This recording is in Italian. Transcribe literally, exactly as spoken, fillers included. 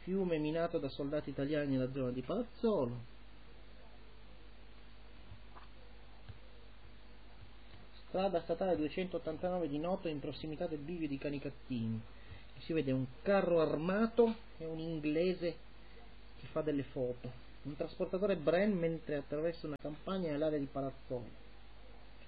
fiume minato da soldati italiani nella zona di Palazzolo. Strada statale duecentottantanove di Noto, in prossimità del bivio di Canicattini. Si vede un carro armato e un inglese che fa delle foto. Un trasportatore Bren mentre attraversa una campagna nell'area di Palazzolo.